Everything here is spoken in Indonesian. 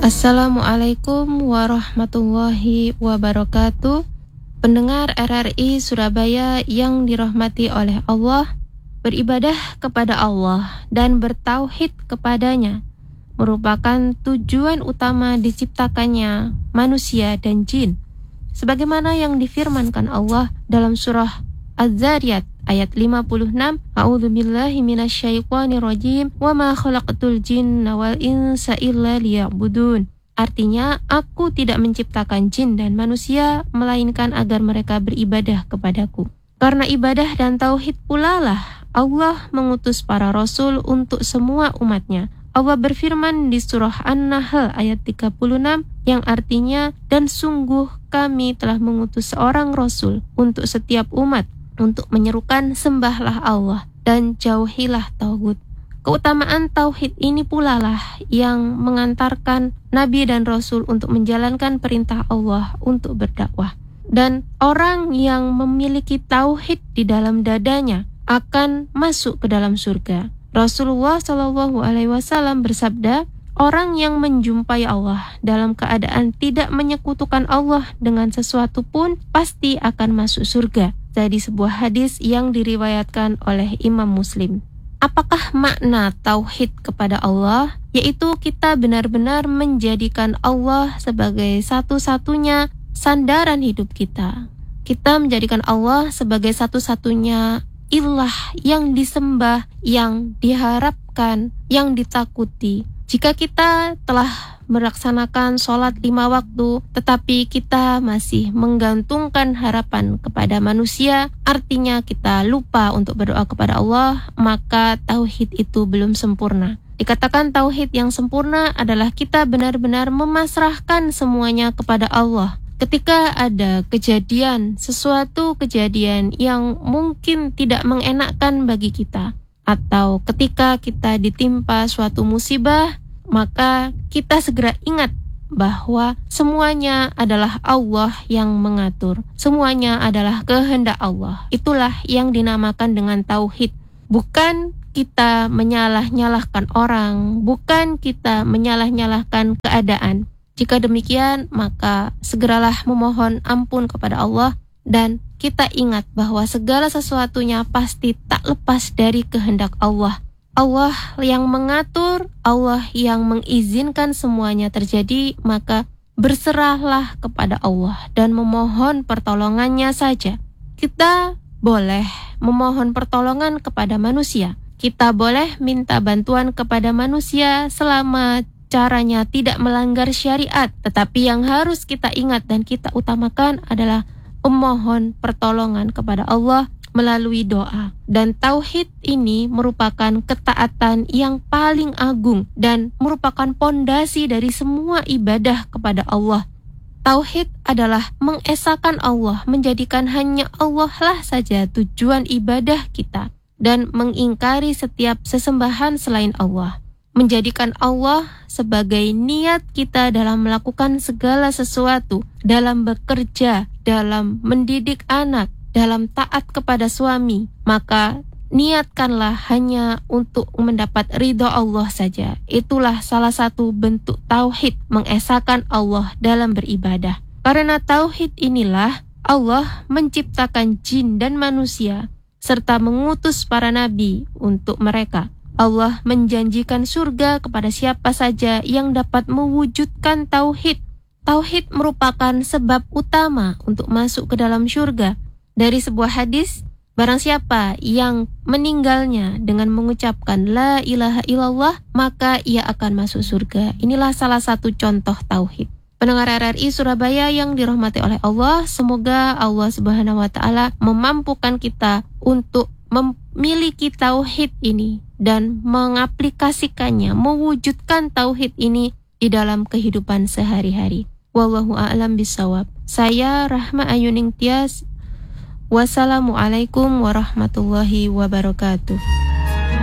Assalamualaikum warahmatullahi wabarakatuh. Pendengar RRI Surabaya yang dirahmati oleh Allah, beribadah kepada Allah dan bertauhid kepadanya merupakan tujuan utama diciptakannya manusia dan jin. Sebagaimana yang difirmankan Allah dalam surah Az-Zariyat ayat 56, A'udzubillahi minasyaitonirrajim, wa ma khalaqtul jinna wal insa illa liya'budun. Artinya, aku tidak menciptakan jin dan manusia melainkan agar mereka beribadah kepadaku. Karena ibadah dan tauhid pula lah Allah mengutus para rasul untuk semua umatnya. Allah berfirman di surah An-Nahl ayat 36 yang artinya, dan sungguh kami telah mengutus seorang rasul untuk setiap umat untuk menyerukan sembahlah Allah dan jauhilah tauhid. Keutamaan tauhid ini pula lah yang mengantarkan nabi dan rasul untuk menjalankan perintah Allah untuk berdakwah. Dan orang yang memiliki tauhid di dalam dadanya akan masuk ke dalam surga. Rasulullah SAW bersabda, orang yang menjumpai Allah dalam keadaan tidak menyekutukan Allah dengan sesuatu pun pasti akan masuk surga. Dari sebuah hadis yang diriwayatkan oleh Imam Muslim. Apakah makna tauhid kepada Allah? Yaitu kita benar-benar menjadikan Allah sebagai satu-satunya sandaran hidup kita. Kita menjadikan Allah sebagai satu-satunya ilah yang disembah, yang diharapkan, yang ditakuti. Jika kita telah melaksanakan sholat 5 waktu, tetapi kita masih menggantungkan harapan kepada manusia, artinya kita lupa untuk berdoa kepada Allah, maka tauhid itu belum sempurna. Dikatakan tauhid yang sempurna adalah kita benar-benar memasrahkan semuanya kepada Allah. Ketika ada kejadian, sesuatu kejadian yang mungkin tidak mengenakkan bagi kita, atau ketika kita ditimpa suatu musibah, maka kita segera ingat bahwa semuanya adalah Allah yang mengatur. Semuanya adalah kehendak Allah. Itulah yang dinamakan dengan tauhid. Bukan kita menyalah-nyalahkan orang, bukan kita menyalah-nyalahkan keadaan. Jika demikian, maka segeralah memohon ampun kepada Allah dan kita ingat bahwa segala sesuatunya pasti tak lepas dari kehendak Allah. Allah yang mengatur, Allah yang mengizinkan semuanya terjadi, maka berserahlah kepada Allah dan memohon pertolongannya saja. Kita boleh memohon pertolongan kepada manusia. Kita boleh minta bantuan kepada manusia selama caranya tidak melanggar syariat. Tetapi yang harus kita ingat dan kita utamakan adalah memohon pertolongan kepada Allah melalui doa. Dan tauhid ini merupakan ketaatan yang paling agung dan merupakan pondasi dari semua ibadah kepada Allah. Tauhid adalah mengesahkan Allah, menjadikan hanya Allah lah saja tujuan ibadah kita dan mengingkari setiap sesembahan selain Allah. Menjadikan Allah sebagai niat kita dalam melakukan segala sesuatu, dalam bekerja, dalam mendidik anak, dalam taat kepada suami, maka niatkanlah hanya untuk mendapat ridha Allah saja. Itulah salah satu bentuk tauhid, mengesahkan Allah dalam beribadah. Karena tauhid inilah Allah menciptakan jin dan manusia, serta mengutus para nabi untuk mereka. Allah menjanjikan surga kepada siapa saja yang dapat mewujudkan tauhid. Tauhid merupakan sebab utama untuk masuk ke dalam surga. Dari sebuah hadis, barang siapa yang meninggalnya dengan mengucapkan la ilaha illallah, maka ia akan masuk surga. Inilah salah satu contoh tauhid. Pendengar RRI Surabaya yang dirahmati oleh Allah, semoga Allah Subhanahu wa taala memampukan kita untuk memiliki tauhid ini dan mengaplikasikannya, mewujudkan tauhid ini di dalam kehidupan sehari-hari. Wallahu a'lam bishawab. Saya Rahma Ayuning Tias. Wassalamualaikum warahmatullahi wabarakatuh.